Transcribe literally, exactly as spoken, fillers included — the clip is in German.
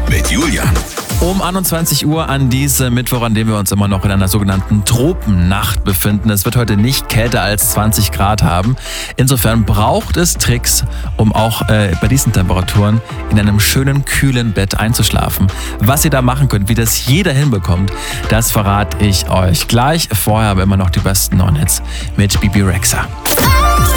mit Julian. Um einundzwanzig Uhr an diesem Mittwoch, an dem wir uns immer noch in einer sogenannten Tropennacht befinden. Es wird heute nicht kälter als zwanzig Grad haben. Insofern braucht es Tricks, um auch äh, bei diesen Temperaturen in einem schönen, kühlen Bett einzuschlafen. Was ihr da machen könnt, wie das jeder hinbekommt, das verrate ich euch gleich. Vorher aber immer noch die besten neuen Hits mit Bebe Rexha.